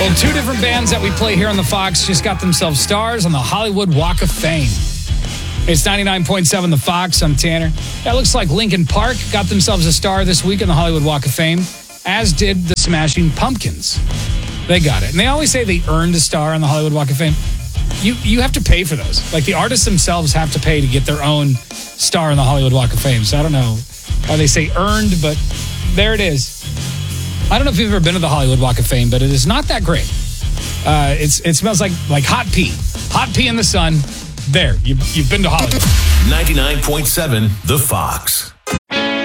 Well, two different bands that we play here on the Fox just got themselves stars on the Hollywood Walk of Fame. It's 99.7 The Fox. I'm Tanner. That looks like Linkin Park got themselves a star this week on the Hollywood Walk of Fame, as did the Smashing Pumpkins. They got it. And they always say they earned a star on the Hollywood Walk of Fame. You have to pay for those. Like, the artists themselves have to pay to get their own star on the Hollywood Walk of Fame. So I don't know why they say earned, but there it is. I don't know if you've ever been to the Hollywood Walk of Fame, but it is not that great. It smells like hot pee. Hot pee in the sun. There, you've been to Hollywood. 99.7 The Fox.